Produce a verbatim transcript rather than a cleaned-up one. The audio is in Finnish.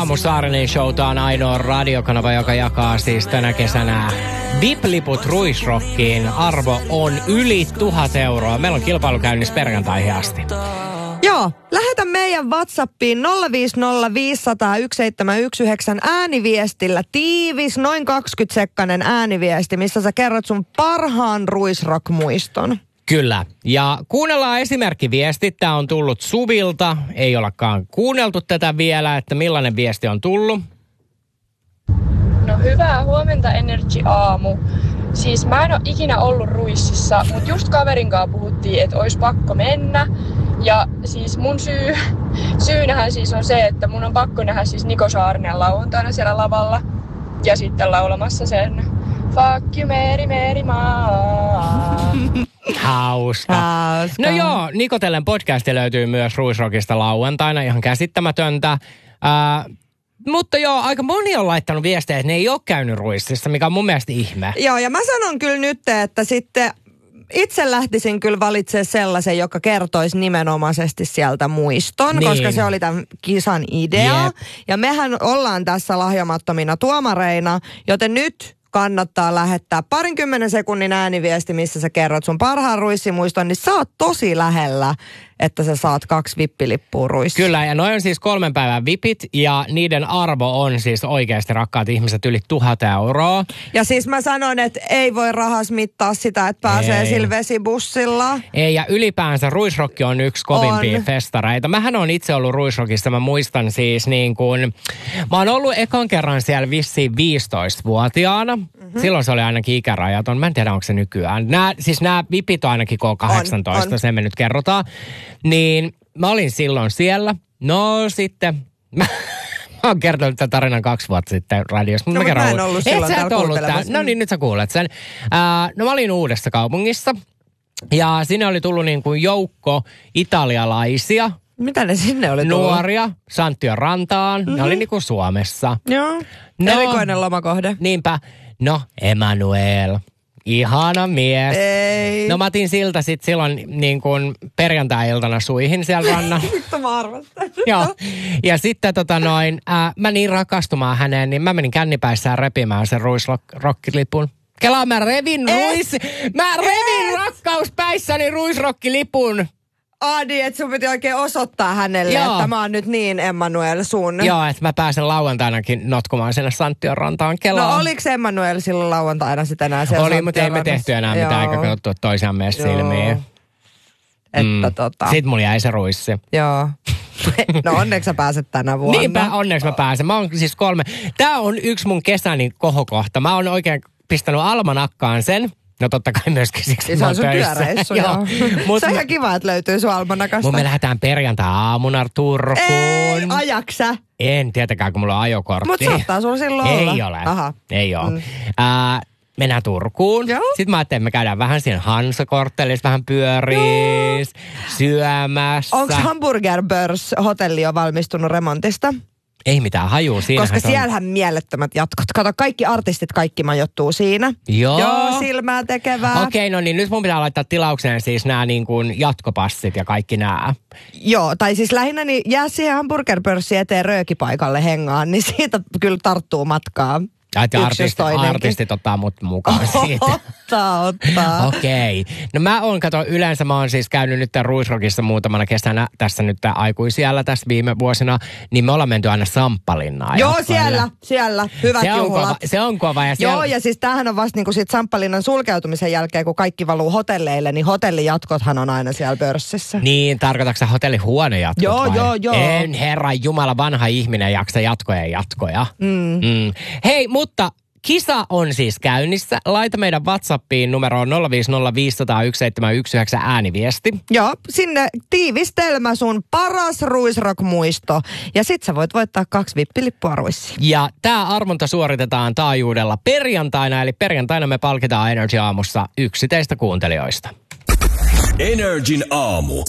aamu Saarinen Showta on ainoa radiokanava, joka jakaa siis tänä kesänä V I P-liput Ruisrockiin. Arvo on yli tuhat euroa. Meillä on kilpailu käynnissä perjantaihin asti. Joo, lähetä meidän WhatsAppiin nolla viisi nolla viisi nolla nolla yksi seitsemän yksi yhdeksän ääniviestillä tiivis, noin kaksikymmentä-sekkainen ääniviesti, missä sä kerrot sun parhaan Ruisrock-muiston. Kyllä. Ja kuunnellaan esimerkkiviesti. Tämä on tullut Suvilta. Ei ollakaan kuunneltu tätä vielä, että millainen viesti on tullut. No hyvää huomenta Energy Aamu. Siis mä en ole ikinä ollut Ruississa, mutta just kaverin kanssa puhuttiin, että olisi pakko mennä. Ja siis mun syy, syynähän siis on se, että mun on pakko nähdä siis Niko Saarinen lauantaina siellä lavalla. Ja sitten laulamassa sen Fuck you, Meri, Meri, maa. Hauska. Hauska. No joo, Nikotellen podcasti löytyy myös Ruisrockista lauantaina, ihan käsittämätöntä. Äh, mutta joo, aika moni on laittanut viestejä, että ne ei ole käynyt Ruississa, mikä on mun mielestä ihme. Joo, ja mä sanon kyllä nyt, että sitten itse lähtisin kyllä valitsemaan sellaisen, joka kertoisi nimenomaisesti sieltä muiston, niin. Koska se oli tämän kisan idea. Jep. Ja mehän ollaan tässä lahjomattomina tuomareina, joten nyt kannattaa lähettää parinkymmenen sekunnin ääniviesti, missä sä kerrot sun parhaan ruissimuiston, niin sä oot tosi lähellä, että sä saat kaksi vippilippua ruissiin. Kyllä, ja noin on siis kolmen päivän vipit, ja niiden arvo on siis oikeasti, rakkaat ihmiset, yli tuhat euroa. Ja siis mä sanon, että ei voi rahas mittaa sitä, että pääsee Ei. sillä vesibussilla. Ei, ja ylipäänsä Ruisrock on yksi kovimpia On. festareita. Mähän on itse ollut Ruisrockissa, mä muistan siis niin kuin, mä oon ollut ekan kerran siellä vissiin viisitoistavuotiaana. Mm-hmm. Silloin se oli ainakin ikärajaton. Mä en tiedä, onko se nykyään. Nää, siis nämä vipit on ainakin K kahdeksantoista, On, on. sen me nyt kerrotaan. Niin mä olin silloin siellä. No sitten, mä, mä oon kertonut tämän tarinan kaksi vuotta sitten radiossa. No, mä, mä en ollut silloin et sä et täällä ollut tää. kuuntelemassa. No niin, nyt sä kuulet sen. Äh, no mä olin Uudessa Kaupungissa. Ja sinne oli tullut niin kuin joukko italialaisia, Mitä ne sinne oli tullut? nuoria, Santtion rantaan. Mm-hmm. Ne oli niin kuin Suomessa. Joo. No. Erikoinen lomakohde. Niinpä. No, Emanuel. Ihana mies. Ei. No mä otin siltä sit silloin niin kuin perjantai-iltana suihin siellä rannalla. Vittu mä arvastan. Joo. Ja sitten tota noin, ää, mä niin rakastumaan häneen, niin mä menin kännipäissään repimään sen ruisrokkilipun. Kelaa, mä revin Et. ruis... Mä revin rakkauspäissäni ruisrokkilipun. Adi, että sun piti oikein osoittaa hänelle, Joo. että mä oon nyt niin Emmanuel sun. Joo, että mä pääsen lauantainakin notkumaan sinne Santtion rantaan Kelaa. No oliks Emmanuel silloin lauantaina sitten enää siellä Oli, mutta ei me Santtion tehty enää rannassa? mitään, Joo. eikä katsottua toisiamme silmiin. Että tota. Sitten mulla jäi se ruissi. Joo. No onneksi sä pääset tänä vuonna. Niinpä, onneksi mä pääsen. Mä oon siis kolme. Tää on yksi mun kesäni kohokohta. Mä oon oikein pistänyt almanakkaan sen. No totta kai myöskin siksi Se mä on oon sun töissä. työreissu, joo. Joo. Mut Se on mä- ihan kiva, että löytyy sun almanakasta. Mun me lähdetään perjantai-aamuna Turkuun. Ei, ajaksä? En tietenkään, kun mulla on ajokortti. Mut saattaa sulla silloin olla. Ei ole. Aha. Ei ole. Mm. Äh, mennään Turkuun. Joo. Sitten mä ajattelin, että me käydään vähän siinä Hansakorttelissa, vähän pyöriis, syömässä. Onko Hamburger Börs hotelli jo valmistunut remontista? Ei mitään hajua siinä. Koska siellähän mielettömät jatkot. Kato, kaikki artistit, kaikki majoittuu siinä. Joo. Joo, silmää tekevää. Okei, no niin nyt mun pitää laittaa tilaukseen siis nämä niin kuin jatkopassit ja kaikki nämä. Joo, tai siis lähinnä niin jää siihen Hamburger Börssiin eteen röökipaikalle hengaan, niin siitä kyllä tarttuu matkaa. Että Yksi jos artistit, toinenkin. artistit ottaa mut mukaan siitä. Ottaa, ottaa. Okei. No mä oon, kato, yleensä mä oon siis käynyt nyt tämän Ruisrockissa muutamana kesänä, tässä nyt aikuisiällä tässä viime vuosina, niin me ollaan menty aina Samppalinnaan. Joo, jatkoille. siellä, siellä. Hyvät se on juhlat. kova, se on kova. Ja siellä... Joo, ja siis tämähän on vasta niinku sit Samppalinnan sulkeutumisen jälkeen, kun kaikki valuu hotelleille, niin hotellijatkothan on aina siellä pörssissä. Niin, tarkoitatko sä hotellihuonejatkot Joo, vai? joo, joo. En, herran jumala, vanha ihminen jaksa jatkoja ja jatkoja. Mm. Mm. Hei, mutta kisa on siis käynnissä. Laita meidän WhatsAppiin numeroon nolla viisi nolla viisi nolla nolla yksi seitsemän yksi yhdeksän ääniviesti. Joo, sinne tiivistelmä sun paras Ruisrock-muisto. Ja sit sä voit voittaa kaksi vippilippua ruissiin. Ja tämä arvonta suoritetaan taajuudella perjantaina, eli perjantaina me palkitaan Energy Aamussa yksi teistä kuuntelijoista. Energin aamu.